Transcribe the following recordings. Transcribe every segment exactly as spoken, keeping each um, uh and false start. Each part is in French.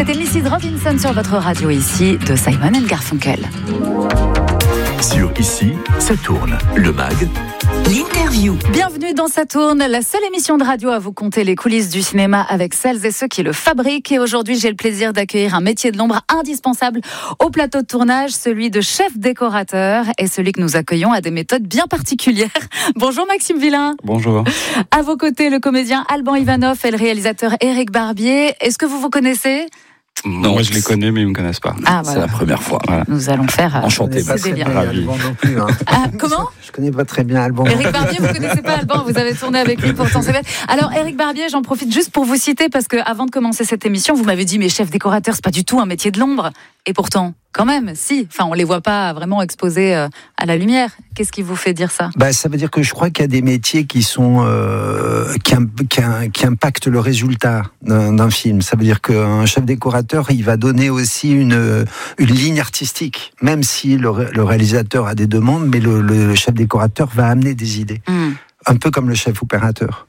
C'était missus Robinson sur votre radio ici de Simon and Garfunkel. Sur Ici, ça tourne. Le mag. L'interview. Bienvenue dans Ça tourne, la seule émission de radio à vous conter les coulisses du cinéma avec celles et ceux qui le fabriquent. Et aujourd'hui, j'ai le plaisir d'accueillir un métier de l'ombre indispensable au plateau de tournage, celui de chef décorateur. Et celui que nous accueillons a des méthodes bien particulières. Bonjour Maxime Villain. Bonjour. À vos côtés, le comédien Alban Ivanov et le réalisateur Éric Barbier. Est-ce que vous vous connaissez ? Non, moi je les connais, mais ils ne me connaissent pas. Ah, voilà. C'est la première fois. Voilà. Nous allons faire. Enchanté, c'est c'est bien. ravi. Non plus, hein. Ah, comment ? Je connais pas très bien Alban. Éric Barbier, vous connaissez pas Alban, vous avez tourné avec lui pourtant. C'est bête. Alors Éric Barbier, j'en profite juste pour vous citer parce que avant de commencer cette émission, vous m'avez dit mais chef décorateur, c'est pas du tout un métier de l'ombre. Et pourtant, quand même, si. Enfin, on les voit pas vraiment exposés à la lumière. Qu'est-ce qui vous fait dire ça ? Bah, ça veut dire que je crois qu'il y a des métiers qui sont euh, qui, qui, qui impactent le résultat d'un, d'un film. Ça veut dire qu'un chef décorateur, il va donner aussi une une ligne artistique, même si le, le réalisateur a des demandes, mais le, le chef décorateur va amener des idées, mmh. un peu comme le chef opérateur.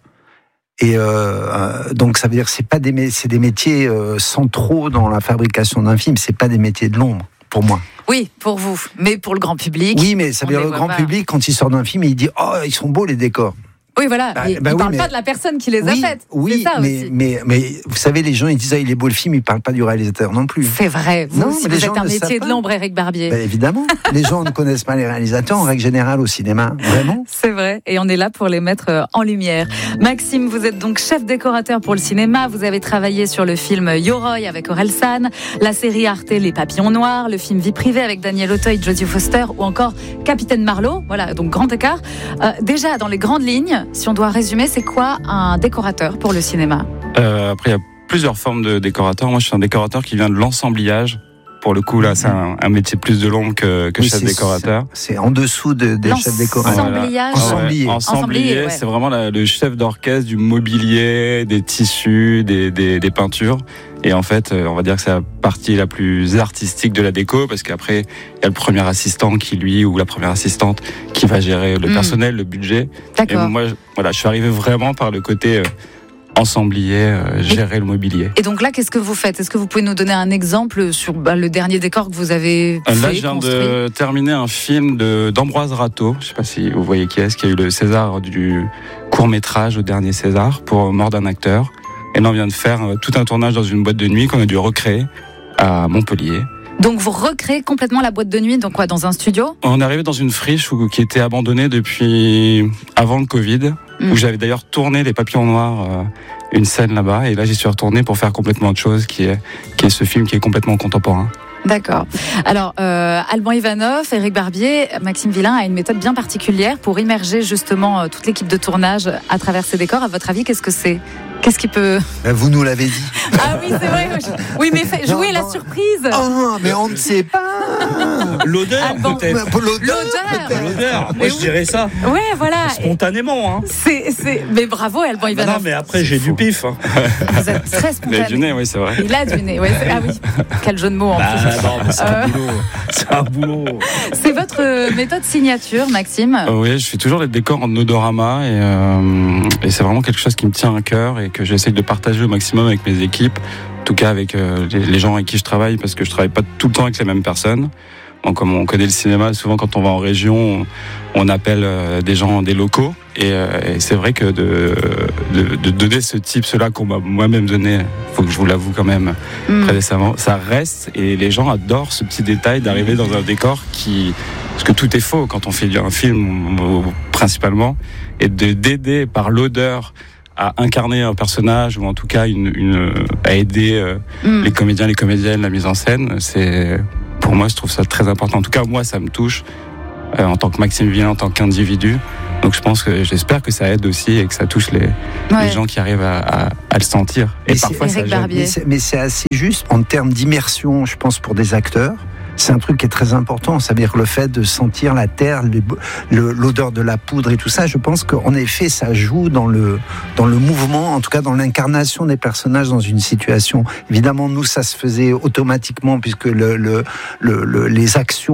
Et euh, donc ça veut dire que c'est pas des c'est des métiers euh, centraux dans la fabrication d'un film. C'est pas des métiers de l'ombre pour moi. Oui, pour vous, mais pour le grand public. Oui, mais ça veut dire le grand pas. public quand il sort d'un film, il dit oh ils sont beaux les décors. Oui, voilà. Bah, il bah ne oui, parle mais... pas de la personne qui les a oui, faites. Oui, c'est ça mais, aussi. Mais, mais vous savez, les gens, ils disent ah, il est beau le film, ils ne parlent pas du réalisateur non plus. C'est vrai. Vous, non, si mais vous les êtes un métier de l'ombre, Éric Barbier. Ben, évidemment. Les gens ne connaissent pas les réalisateurs en règle générale au cinéma. Vraiment. C'est vrai. Et on est là pour les mettre en lumière. Maxime, vous êtes donc chef décorateur pour le cinéma. Vous avez travaillé sur le film Yoroi avec Orelsan, la série Arte Les Papillons Noirs, le film Vie privée avec Daniel Auteuil, Jodie Foster ou encore Capitaine Marlowe. Voilà, donc grand écart. Euh, déjà, dans les grandes lignes, si on doit résumer, c'est quoi un un décorateur pour le cinéma ? euh, Après, il y a plusieurs formes de décorateurs. Moi, je suis un décorateur qui vient de l'ensemblage. Pour le coup, là, c'est un, un métier plus de l'ombre que, que oui, chef c'est, décorateur. C'est en dessous de, des chefs décorateurs. L'ensemblage. Ensemblier. Ouais, ensemblier, ouais. C'est vraiment la, le chef d'orchestre du mobilier, des tissus, des, des, des peintures. Et en fait, on va dire que c'est la partie la plus artistique de la déco, parce qu'après, il y a le premier assistant qui, lui, ou la première assistante, qui va gérer le mmh. personnel, le budget. D'accord. Et moi, voilà, je suis arrivé vraiment par le côté euh, ensemblier, euh, gérer et, le mobilier. Et donc là, qu'est-ce que vous faites ? Est-ce que vous pouvez nous donner un exemple sur bah, le dernier décor que vous avez fait, Là, je viens construit ? de terminer un film de, d'Ambroise Rateau. Je ne sais pas si vous voyez qui est-ce, qui a eu le César du court-métrage au dernier César pour Mort d'un acteur. Et là, on vient de faire tout un tournage dans une boîte de nuit qu'on a dû recréer à Montpellier. Donc vous recréez complètement la boîte de nuit, donc quoi, dans un studio ? On est arrivé dans une friche où, qui était abandonnée depuis avant le Covid, mmh. où j'avais d'ailleurs tourné Les Papillons Noirs, euh, une scène là-bas, et là j'y suis retourné pour faire complètement autre chose, qui est, qui est ce film qui est complètement contemporain. D'accord. Alors, euh, Alban Ivanov, Éric Barbier, Maxime Villain a une méthode bien particulière pour immerger justement euh, toute l'équipe de tournage à travers ces décors. À votre avis, qu'est-ce que c'est ? Qu'est-ce qui peut... Vous nous l'avez dit. Ah oui, c'est vrai. Oui, mais fait, jouer non, la non. surprise. Oh, mais on ne sait pas. L'odeur, Alban. peut-être. L'odeur. L'odeur. L'odeur. Moi, je dirais ça. Ouais, voilà. Spontanément, hein. C'est, c'est... Mais bravo, Alban Ivanov. Ah non, mais après, j'ai du pif. Hein. Vous êtes très spontané. Il a du nez, oui, c'est vrai. Il a du nez, ouais. Ah oui. Quel jeu de mots, en bah, plus. Non, mais c'est euh... un boulot. C'est un boulot. C'est votre méthode signature, Maxime ? euh, Oui, je fais toujours les décors en odorama, et, euh, et c'est vraiment quelque chose qui me tient à cœur et que j'essaie de partager au maximum avec mes équipes, en tout cas avec euh, les, les gens avec qui je travaille, parce que je travaille pas tout le temps avec les mêmes personnes. Donc, comme on connaît le cinéma, souvent quand on va en région, on, on appelle euh, des gens, des locaux, et, euh, et c'est vrai que de, de, de donner ce tips-là qu'on m'a moi-même donné, faut que je vous l'avoue quand même mmh. très récemment, ça reste, et les gens adorent ce petit détail d'arriver dans un décor qui, parce que tout est faux quand on fait un film principalement, et de d'aider par l'odeur à incarner un personnage, ou en tout cas une, une, à aider euh, mmh. les comédiens, les comédiennes, la mise en scène. C'est, pour moi, je trouve ça très important. En tout cas, moi, ça me touche euh, en tant que Maxime Villain, en tant qu'individu. Donc, je pense que j'espère que ça aide aussi et que ça touche les, ouais. les gens qui arrivent à, à, à le sentir. Et mais parfois, ça gêne. Mais c'est, mais c'est assez juste en termes d'immersion, je pense, pour des acteurs. C'est un truc qui est très important, c'est-à-dire le fait de sentir la terre, le, le, l'odeur de la poudre et tout ça. Je pense qu'en effet, ça joue dans le, dans le mouvement, en tout cas dans l'incarnation des personnages dans une situation. Évidemment, nous, ça se faisait automatiquement puisque le, le, le, le, les actions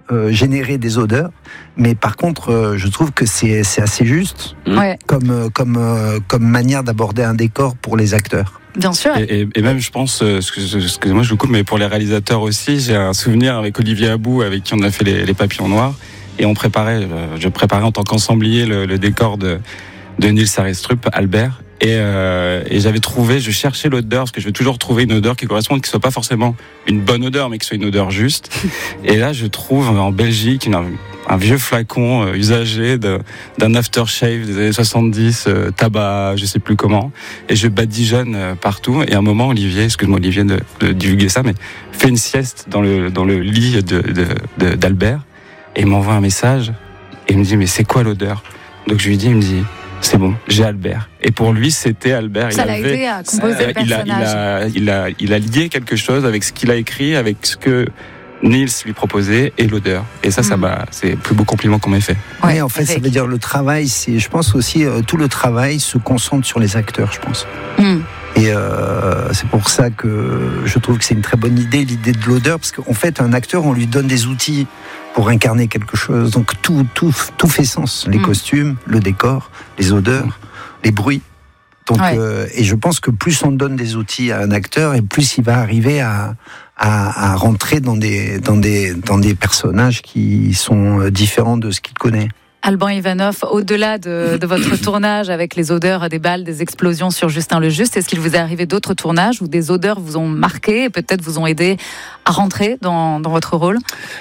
euh, générer des odeurs, mais par contre, euh, je trouve que c'est, c'est assez juste Ouais. comme, euh, comme, euh, comme manière d'aborder un décor pour les acteurs. Bien sûr. Et, et, et même, je pense, euh, excusez-moi, je vous coupe, mais pour les réalisateurs aussi, j'ai un souvenir avec Olivier Abou, avec qui on a fait les, les papillons noirs, et on préparait, euh, je préparais en tant qu'ensemblier le, le décor de, de Nils Arestrup, Albert. Et, euh, et j'avais trouvé, je cherchais l'odeur, parce que je veux toujours trouver une odeur qui corresponde, qui soit pas forcément une bonne odeur, mais qui soit une odeur juste. Et là, je trouve en Belgique une, un vieux flacon euh, usagé de, d'un aftershave des années soixante-dix, euh, tabac, je sais plus comment. Et je badigeonne euh, partout. Et à un moment, Olivier, excuse-moi Olivier de, de divulguer ça, mais fait une sieste dans le, dans le lit de, de, de, d'Albert. Et il m'envoie un message. Et il me dit, mais c'est quoi l'odeur? Donc je lui dis, il me dit, c'est bon, j'ai Albert. Et pour lui, c'était Albert. Ça il l'a avait, aidé à composer euh, le il a, personnage. il, a, il, a, il a lié quelque chose avec ce qu'il a écrit, avec ce que Nils lui proposait et l'odeur. Et ça, mm. ça m'a, c'est le plus beau compliment qu'on m'ait fait. Ouais, oui, en fait, avec... ça veut dire le travail, c'est, je pense aussi, euh, tout le travail se concentre sur les acteurs, je pense. Mm. Et euh, c'est pour ça que je trouve que c'est une très bonne idée, l'idée de l'odeur, parce qu'en fait, un acteur, on lui donne des outils pour incarner quelque chose. Donc tout, tout, tout fait sens. Les mmh. costumes, le décor, les odeurs, les bruits. Donc, ouais. euh, et je pense que plus on donne des outils à un acteur, et plus il va arriver à, à, à rentrer dans des, dans, des, dans des personnages qui sont différents de ce qu'il connaît. Alban Ivanov, au-delà de, de votre tournage avec les odeurs des balles, des explosions sur Justin le Juste, est-ce qu'il vous est arrivé d'autres tournages où des odeurs vous ont marqué et peut-être vous ont aidé à rentrer dans, dans votre rôle?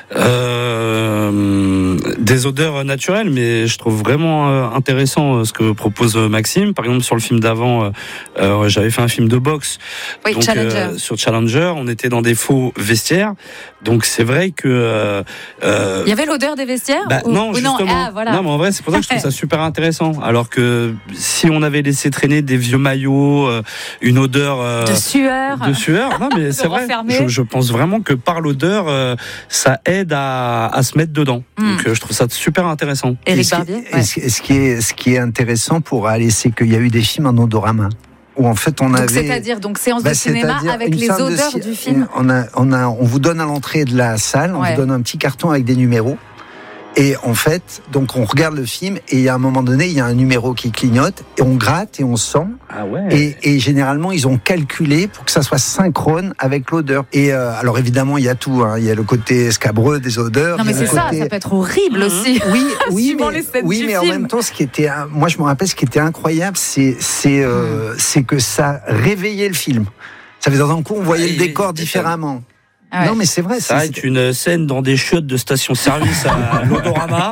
euh, Des odeurs naturelles, mais je trouve vraiment intéressant ce que propose Maxime. Par exemple, sur le film d'avant, euh, j'avais fait un film de boxe. Oui, donc, Challenger. Euh, sur Challenger, on était dans des faux vestiaires. Donc c'est vrai que... Euh, euh, Il y avait l'odeur des vestiaires bah, ou, Non, ou justement. Non, ah, voilà. Non, mais en vrai, c'est pour ça que je trouve ça super intéressant. Alors que si on avait laissé traîner des vieux maillots, euh, une odeur... Euh, de sueur. De sueur, non mais c'est vrai. Je, je pense vraiment que par l'odeur, euh, ça aide à, à se mettre dedans. Mm. Donc euh, je trouve ça super intéressant. Éric Barbier. Ouais. Ce, ce, qui est, ce qui est intéressant pour aller, c'est qu'il y a eu des films en odorama. Où en fait on donc avait, c'est-à-dire donc séance bah, de cinéma avec les odeurs de, du film. On a, on a, on vous donne à l'entrée de la salle, on ouais. vous donne un petit carton avec des numéros. Et en fait, donc on regarde le film et à un moment donné, il y a un numéro qui clignote et on gratte et on sent. Ah ouais. Et, et généralement, ils ont calculé pour que ça soit synchrone avec l'odeur. Et euh, alors évidemment, il y a tout. Hein. Il y a le côté scabreux des odeurs. Non mais c'est ça, côté... ça peut être horrible aussi. Oui, oui, mais, les oui, mais en film. même temps, ce qui était, moi je me rappelle, ce qui était incroyable, c'est c'est euh, mmh. c'est que ça réveillait le film. Ça faisait d'un coup, on voyait ah, le décor différemment. Ah ouais. Non mais c'est vrai. Ça va être une scène dans des chiottes de station-service à l'Odorama.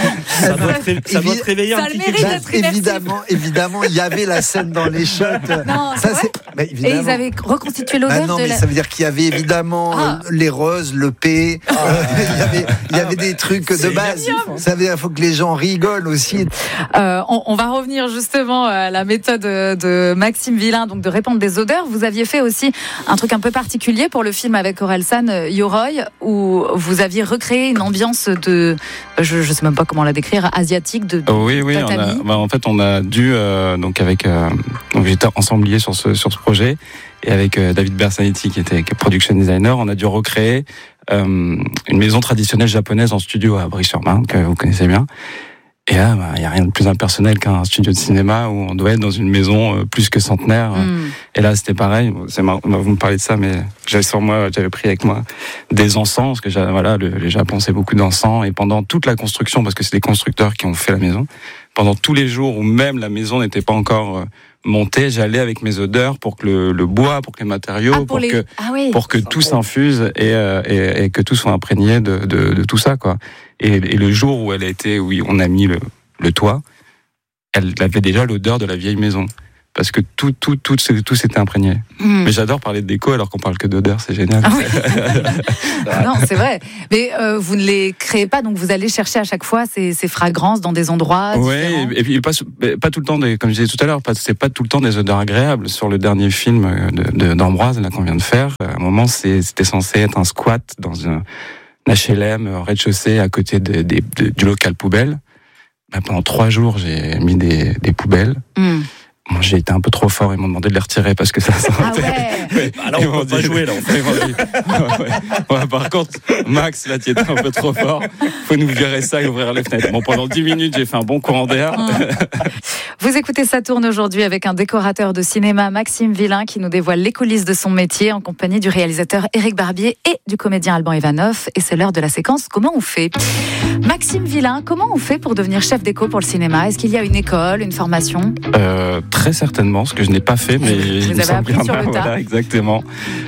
Ça doit te, ça doit te réveiller ça un petit quelque chose. Évidemment, évidemment, il y avait la scène dans les chiottes. Non, ça, c'est bah, et ils avaient reconstitué l'odeur. Ah non, de mais la... ça veut dire qu'il y avait évidemment ah. euh, les roses, le P. Ah. Euh, il y avait, il y avait des trucs c'est de base. Ça veut dire qu'il faut que les gens rigolent aussi. Euh, on, on va revenir justement à la méthode de Maxime Villain, donc de répandre des odeurs. Vous aviez fait aussi un truc un peu particulier pour le film avec Orelsan. Yoroi, où vous aviez recréé une ambiance de, je ne sais même pas comment la décrire, asiatique de, de oui oui on a, bah en fait on a dû euh, donc avec euh, donc j'étais ensemblier sur ce sur ce projet et avec euh, David Bersanetti qui était production designer, on a dû recréer euh, une maison traditionnelle japonaise en studio à Brie-sur-Marne que vous connaissez bien. Et là, il bah, n'y a rien de plus impersonnel qu'un studio de cinéma où on doit être dans une maison euh, plus que centenaire. Mm. Et là, c'était pareil. C'est marrant, vous me parlez de ça, mais j'avais sur moi, j'avais pris avec moi des encens, parce que voilà, le, les Japon, c'est beaucoup d'encens. Et pendant toute la construction, parce que c'est des constructeurs qui ont fait la maison, pendant tous les jours où même la maison n'était pas encore euh, montée, j'allais avec mes odeurs pour que le, le bois, pour que les matériaux, ah, pour, pour les... que ah oui. pour que tout s'infuse et, euh, et, et que tout soit imprégné de, de, de tout ça, quoi. Et, et le jour où elle a été, où on a mis le, le toit, elle avait déjà l'odeur de la vieille maison. Parce que tout, tout, tout, tout s'était imprégné. Mmh. Mais j'adore parler de déco alors qu'on parle que d'odeur, c'est génial. Ah oui. Non, c'est vrai. Mais euh, vous ne les créez pas, donc vous allez chercher à chaque fois ces, ces fragrances dans des endroits différents. Oui, et puis pas, pas tout le temps, des, comme je disais tout à l'heure, pas, c'est pas tout le temps des odeurs agréables. Sur le dernier film de, de, d'Ambroise, là, qu'on vient de faire, à un moment, c'est, c'était censé être un squat dans un H L M, rez-de-chaussée, à côté de, de, de, du local poubelle. Ben, pendant trois jours, j'ai mis des, des poubelles. Mmh. Moi, j'ai été un peu trop fort, ils m'ont demandé de les retirer parce que ça Ah ouais. ouais. Alors Ils on m'ont peut pas dit- jouer là. En fait. Ils m'ont dit- ouais, ouais. Ouais, par contre, Max, là, tu étais un peu trop fort. Faut nous virer ça et ouvrir les fenêtres. Bon, pendant dix minutes, j'ai fait un bon courant d'air. Vous écoutez Ça tourne aujourd'hui avec un décorateur de cinéma, Maxime Villain, qui nous dévoile les coulisses de son métier en compagnie du réalisateur Éric Barbier et du comédien Alban Ivanov. Et c'est l'heure de la séquence Comment on fait ? Maxime Villain, comment on fait pour devenir chef déco pour le cinéma ? Est-ce qu'il y a une école, une formation ? Euh, très certainement, ce que je n'ai pas fait, mais il me avez semble appris bien, sur le tas. voilà, exactement.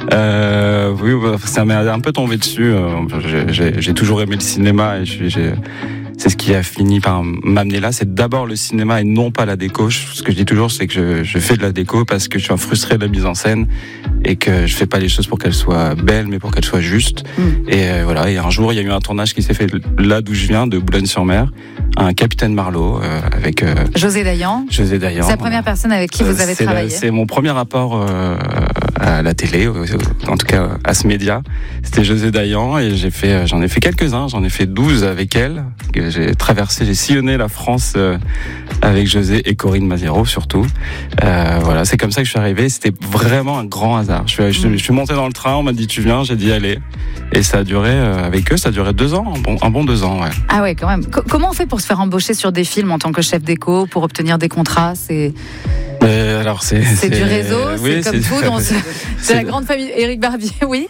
Euh, oui, ça m'est un peu tombé dessus. J'ai, j'ai, j'ai toujours aimé le cinéma et je, j'ai, c'est ce qui a fini par m'amener là. C'est d'abord le cinéma et non pas la déco. Ce que je dis toujours, c'est que je, je fais de la déco parce que je suis un frustré de la mise en scène et que je fais pas les choses pour qu'elles soient belles, mais pour qu'elles soient justes. Mm. Et euh, voilà. Et un jour, il y a eu un tournage qui s'est fait là d'où je viens, de Boulogne-sur-Mer, un Capitaine Marlowe euh, avec euh, José Dayan. José Dayan. C'est la première personne avec qui vous avez c'est travaillé. La, c'est mon premier rapport euh, à la télé, en tout cas à ce média. C'était José Dayan et j'ai fait, j'en ai fait quelques-uns. J'en ai fait douze avec elle. J'ai traversé, j'ai sillonné la France euh, avec José et Corinne Maziero surtout. Euh, voilà, c'est comme ça que je suis arrivé. C'était vraiment un grand hasard. Je suis, je, je suis monté dans le train, on m'a dit tu viens, j'ai dit allez. Et ça a duré, euh, avec eux, ça a duré deux ans, un bon, un bon deux ans. Ouais. Ah ouais, quand même. C- comment on fait pour se faire embaucher sur des films en tant que chef déco, pour obtenir des contrats ? C'est, Mais alors c'est, c'est, c'est du réseau, oui, c'est comme c'est... tout. Dans ce... c'est, c'est la grande famille Éric Barbier, oui.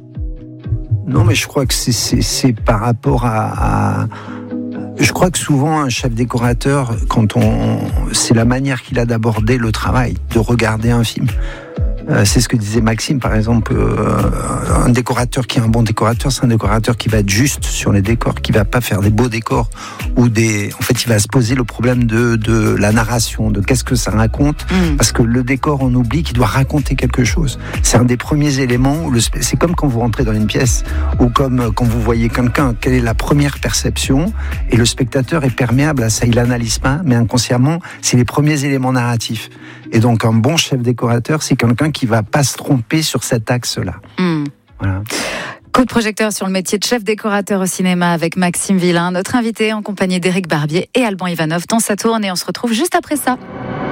Non, mais je crois que c'est, c'est, c'est par rapport à, à... Je crois que souvent, un chef décorateur, quand on, c'est la manière qu'il a d'aborder le travail, de regarder un film. Euh, c'est ce que disait Maxime, par exemple. Euh, un décorateur qui est un bon décorateur, c'est un décorateur qui va être juste sur les décors, qui va pas faire des beaux décors ou des. En fait, il va se poser le problème de de la narration, de qu'est-ce que ça raconte, mmh. parce que le décor, on oublie qu'il doit raconter quelque chose. C'est un des premiers éléments. Où le... C'est comme quand vous rentrez dans une pièce ou comme quand vous voyez quelqu'un. Quelle est la première perception ? Et le spectateur est perméable à ça. Il analyse pas, mais inconsciemment, c'est les premiers éléments narratifs. Et donc, un bon chef décorateur, c'est quelqu'un qui va pas se tromper sur cet axe-là. Mmh. Voilà. Coup de projecteur sur le métier de chef décorateur au cinéma avec Maxime Villain, notre invité en compagnie d'Éric Barbier et Alban Ivanov dans Ça tourne et on se retrouve juste après ça.